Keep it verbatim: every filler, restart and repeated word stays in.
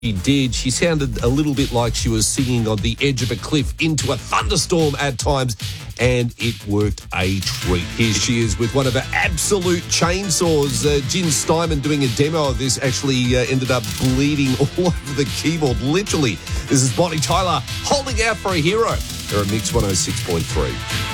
She did. She sounded a little bit like she was singing on the edge of a cliff into a thunderstorm at times, and it worked a treat. Here she is with one of her absolute chainsaws. Uh, Jen Steinman doing a demo of this actually uh, ended up bleeding all over the keyboard, literally. This is Bonnie Tyler holding out for a hero. They're at Mix one oh six point three.